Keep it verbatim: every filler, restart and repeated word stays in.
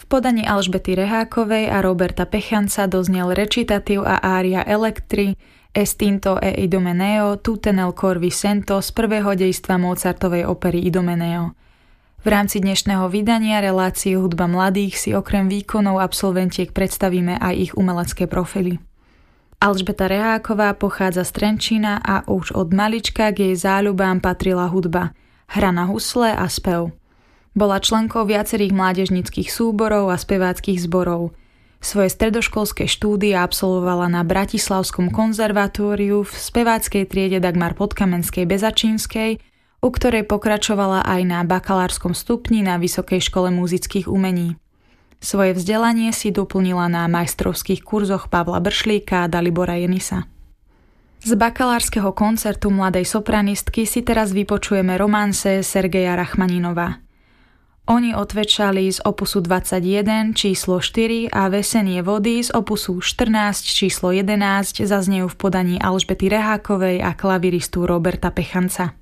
V podaní Alžbety Rehákovej a Roberta Pechanca doznel recitatív a ária Elektry, Estinto e Idomeneo, Tutte nel cor vi sento z prvého dejstva Mozartovej opery Idomeneo. V rámci dnešného vydania relácie Hudba mladých si okrem výkonov absolventiek predstavíme aj ich umelecké profily. Alžbeta Reháková pochádza z Trenčína a už od malička k jej záľubám patrila hudba, hra na husle a spev. Bola členkou viacerých mládežníckych súborov a speváckych zborov. Svoje stredoškolské štúdia absolvovala na Bratislavskom konzervatóriu v speváckej triede Dagmar Podkamenskej Bezačínskej, u ktorej pokračovala aj na bakalárskom stupni na Vysokej škole múzických umení. Svoje vzdelanie si doplnila na majstrovských kurzoch Pavla Bršlíka a Dalibora Jenisa. Z bakalárskeho koncertu mladej sopranistky si teraz vypočujeme romanse Sergeja Rachmaninova. Oni odvečali z opusu dvadsaťjeden číslo štyri a Vesenie vody z opusu štrnásť číslo jedenásť zaznejú v podaní Alžbety Rehákovej a klaviristu Roberta Pechanca.